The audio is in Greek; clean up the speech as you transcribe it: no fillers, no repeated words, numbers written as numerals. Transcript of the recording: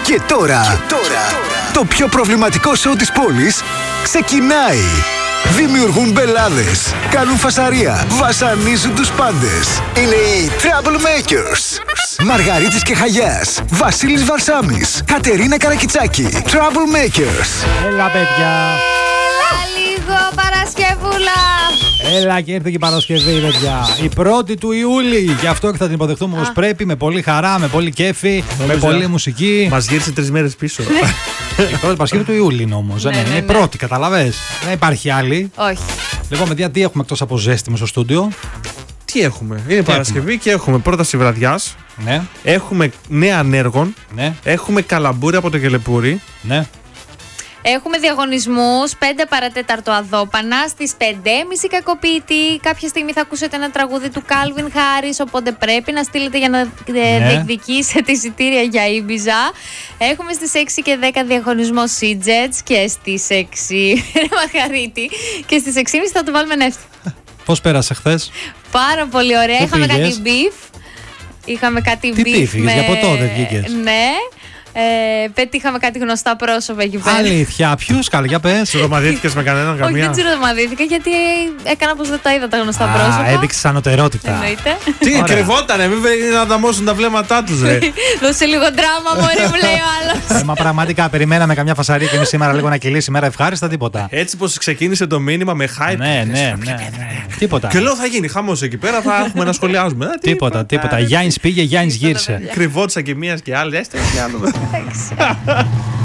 Και τώρα, το πιο προβληματικό σοου της πόλης ξεκινάει. Δημιουργούν μπελάδες, κάνουν φασαρία, βασανίζουν τους πάντες. Είναι οι Troublemakers. Μαργαρίτης και Χαγιάς, Βασίλης Βαρσάμης, Κατερίνα Καρακιτσάκη. Troublemakers. Έλα, παιδιά. Λίγο Παρασκευούλα. Έλα και ήρθε και η Παρασκευή, παιδιά. Η 1η του Ιούλη. Γι' αυτό και θα την υποδεχτούμε όπως πρέπει, με πολύ χαρά, με πολύ κέφι, με πολύ μουσική. Μας γύρισε 3 μέρες πίσω. Η πρώτη Παρασκευή του Ιούλη είναι όμως. Είναι η πρώτη, καταλαβες. Δεν υπάρχει άλλη. Όχι. Λοιπόν, παιδιά, τι έχουμε εκτός από ζέστη στο στούντιο? Τι έχουμε? Είναι Παρασκευή και έχουμε πρόταση βραδιάς. Ναι. Έχουμε νέα ανέργων. Ναι. Έχουμε καλαμπούρι από το Γελεπούρι. Ναι. Έχουμε διαγωνισμούς 5 παρατέταρτο Αδόπανα, στις 5.30 Κακοποιητή. Κάποια στιγμή θα ακούσετε ένα τραγούδι του Calvin Harris, οπότε πρέπει να στείλετε για να διεκδικήσετε εισιτήρια για Ήμπιζα. Έχουμε στις 6 και 10 διαγωνισμό Seajets και στις 6 Μαργαρίτη και στις 6.30 θα το βάλουμε νεύτη. Πώς πέρασε χθες? Πάρα πολύ ωραία. Πού Είχαμε πήγες? κάτι beef. Είχαμε κάτι Τι beef. πήγες, για ποτό δεν βγήκες? Ναι. Πετύχαμε κάτι γνωστά πρόσωπα εκεί πέρα. Αλήθεια, ποιους? Καλά, για πες. Ρομαδίθηκες με κανέναν, Όχι, καμία? δεν τσιροδομαδίθηκα γιατί έκανα πως δεν τα είδα τα γνωστά πρόσωπα. Έδειξες ανωτερότητα. Εννοείται. Τι, Ωραία. κρυβότανε, μην να δαμώσουν τα βλέμματά τους, ρε. Δώσε λίγο δράμα, μωρέ, μου λέει ο άλλος. Μα πραγματικά περιμέναμε καμιά φασαρία και εμείς σήμερα λίγο να κυλήσει μέρα ευχάριστα, τίποτα. Έτσι πως ξεκίνησε το μήνυμα με hype. Ναι. Τίποτα. Και λέω θα γίνει χαμός εκεί πέρα, θα έχουμε να σχολιάζουμε. Τίποτα. Γιάννης πήγε, Γιάννης γύρισε. Κρυβόντουσαν και μίας και άλλη. Έστε,